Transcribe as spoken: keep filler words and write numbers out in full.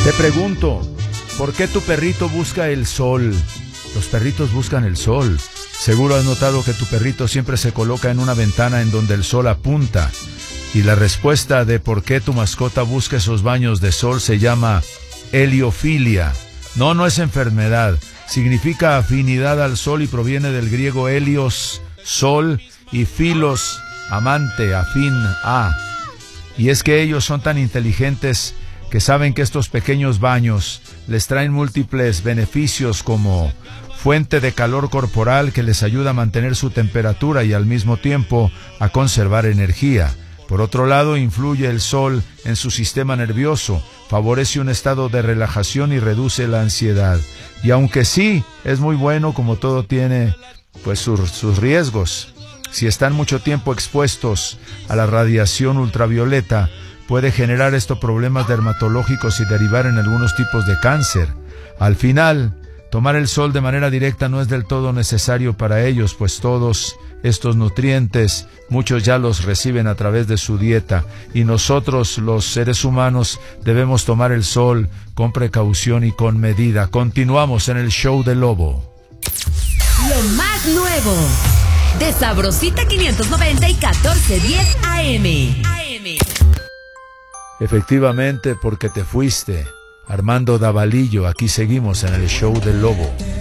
Te pregunto, ¿por qué tu perrito busca el sol? Los perritos buscan el sol. Seguro has notado que tu perrito siempre se coloca en una ventana en donde el sol apunta. Y la respuesta de por qué tu mascota busca esos baños de sol se llama heliofilia. No, no es enfermedad. Significa afinidad al sol y proviene del griego helios, sol, y filos, amante, afín a. Y es que ellos son tan inteligentes que saben que estos pequeños baños les traen múltiples beneficios como fuente de calor corporal que les ayuda a mantener su temperatura y al mismo tiempo a conservar energía. Por otro lado, influye el sol en su sistema nervioso, favorece un estado de relajación y reduce la ansiedad. Y aunque sí, es muy bueno, como todo tiene pues sus, sus riesgos. Si están mucho tiempo expuestos a la radiación ultravioleta, puede generar estos problemas dermatológicos y derivar en algunos tipos de cáncer. Al final, tomar el sol de manera directa no es del todo necesario para ellos, pues todos estos nutrientes, muchos ya los reciben a través de su dieta, y nosotros, los seres humanos, debemos tomar el sol con precaución y con medida. Continuamos en el show del Lobo. Lo más nuevo de Sabrosita quinientos noventa y catorce diez A M. Efectivamente, porque te fuiste, Armando Davalillo, aquí seguimos en el show del Lobo.